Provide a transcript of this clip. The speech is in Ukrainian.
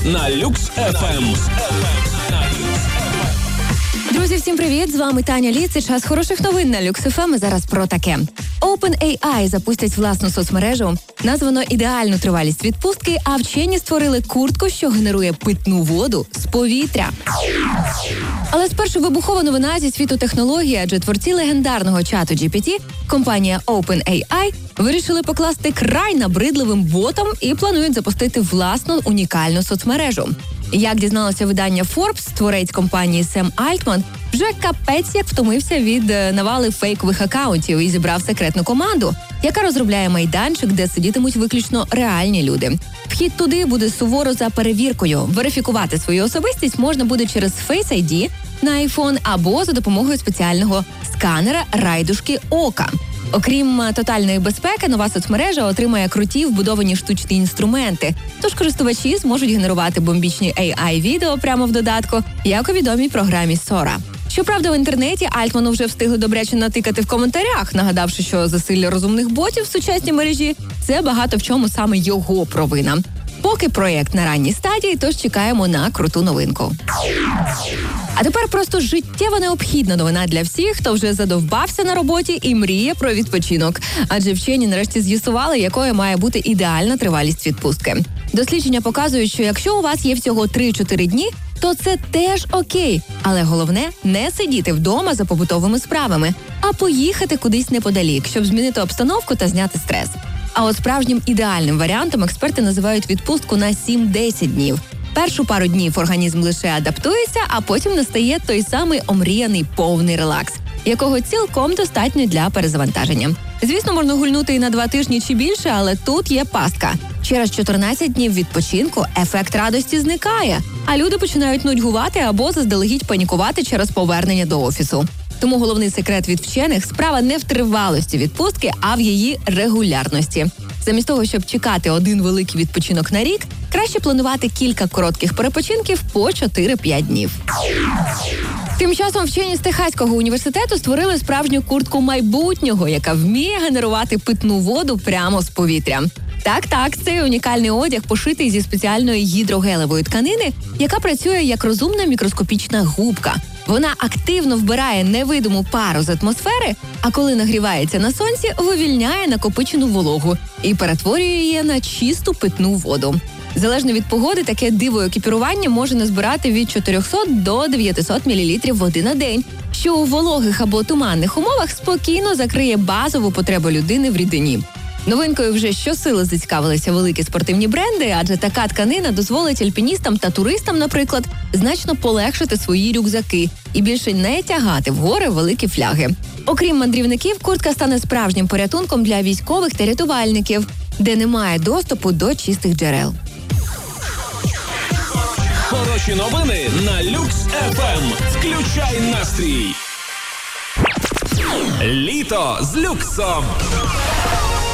на Люкс FM. Друзі, всім привіт! З вами Таня Лі. Це час хороших новин на Люкс FM. І зараз про таке. OpenAI запустять власну соцмережу. Названо ідеальну тривалість відпустки, а вчені створили куртку, що генерує питну воду з повітря. Але спершу вибухова новина зі світу технології, адже творці легендарного чату GPT, компанія OpenAI, вирішили покласти край набридливим ботам і планують запустити власну унікальну соцмережу. Як дізналося видання Forbes, творець компанії Сем Альтман вже капець як втомився від навали фейкових акаунтів і зібрав секретну команду, яка розробляє майданчик, де сидітимуть виключно реальні люди. Вхід туди буде суворо за перевіркою. Верифікувати свою особистість можна буде через Face ID на iPhone або за допомогою спеціального сканера райдушки ока. Окрім тотальної безпеки, нова соцмережа отримає круті вбудовані штучні інструменти, тож користувачі зможуть генерувати бомбічні AI-відео прямо в додатку, як у відомій програмі Sora. Щоправда, в інтернеті Альтману вже встигли добряче натикати в коментарях, нагадавши, що засилля розумних ботів в сучасній мережі – це багато в чому саме його провина. Поки проєкт на ранній стадії, тож чекаємо на круту новинку. А тепер просто життєво необхідна новина для всіх, хто вже задовбався на роботі і мріє про відпочинок. Адже вчені нарешті з'ясували, якою має бути ідеальна тривалість відпустки. Дослідження показують, що якщо у вас є всього 3-4 дні, то це теж окей. Але головне – не сидіти вдома за побутовими справами, а поїхати кудись неподалік, щоб змінити обстановку та зняти стрес. А от справжнім ідеальним варіантом експерти називають відпустку на 7-10 днів. Першу пару днів організм лише адаптується, а потім настає той самий омріяний повний релакс, якого цілком достатньо для перезавантаження. Звісно, можна гульнути і на 2 тижні чи більше, але тут є пастка. Через 14 днів відпочинку ефект радості зникає, а люди починають нудьгувати або заздалегідь панікувати через повернення до офісу. Тому головний секрет від вчених – справа не в тривалості відпустки, а в її регулярності. Замість того, щоб чекати один великий відпочинок на рік, краще планувати кілька коротких перепочинків по 4-5 днів. Тим часом вчені з Техаського університету створили справжню куртку майбутнього, яка вміє генерувати питну воду прямо з повітря. Так, цей унікальний одяг пошитий зі спеціальної гідрогелевої тканини, яка працює як розумна мікроскопічна губка. Вона активно вбирає невидиму пару з атмосфери, а коли нагрівається на сонці, вивільняє накопичену вологу і перетворює її на чисту питну воду. Залежно від погоди, таке диво екіпірування може назбирати від 400 до 900 мл води на день, що у вологих або туманних умовах спокійно закриє базову потребу людини в рідині. Новинкою вже щосили зацікавилися великі спортивні бренди, адже така тканина дозволить альпіністам та туристам, наприклад, значно полегшити свої рюкзаки і більше не тягати в гори великі фляги. Окрім мандрівників, куртка стане справжнім порятунком для військових та рятувальників, де немає доступу до чистих джерел. Хороші новини на Люкс FM. Включай настрій. Літо з люксом.